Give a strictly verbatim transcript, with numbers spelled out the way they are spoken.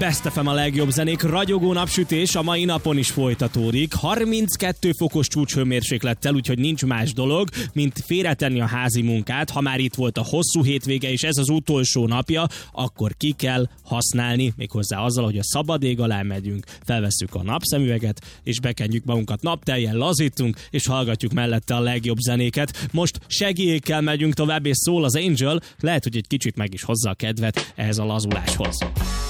Best ef em a legjobb zenék, ragyogó napsütés a mai napon is folytatódik. harminckettő fokos csúcshőmérséklettel, úgyhogy nincs más dolog, mint félretenni a házi munkát. Ha már itt volt a hosszú hétvége, és ez az utolsó napja, akkor ki kell használni, méghozzá azzal, hogy a szabad ég alá megyünk, felvesszük a napszemüveget, és bekenjük magunkat naptejjel, lazítunk, és hallgatjuk mellette a legjobb zenéket. Most segélyekkel megyünk tovább, és szól az Angel, lehet, hogy egy kicsit meg is hozza a kedvet ehhez a lazuláshoz.